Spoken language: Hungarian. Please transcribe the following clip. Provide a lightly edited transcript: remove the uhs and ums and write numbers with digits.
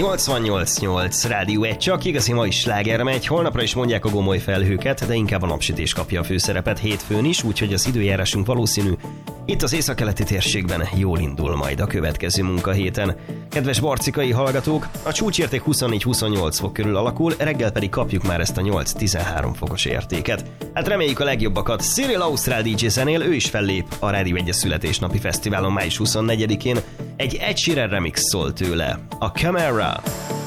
88.8 Rádió 1, csak igazi ma is sláger megy, holnapra is mondják a gomoly felhőket, de inkább a napsütés kapja a főszerepet hétfőn is, úgyhogy az időjárásunk valószínű itt az északkeleti térségben jól indul majd a következő munkahéten. Kedves barcikai hallgatók, a csúcsérték 24-28 fok körül alakul, reggel pedig kapjuk már ezt a 8-13 fokos értéket. Hát reméljük a legjobbakat. Cyril Ausztrál DJ zenél, ő is fellép a Rádió 1 születésnapi fesztiválon május 24-én. Egy Ed Sheeran remix szól tőle, a Camera.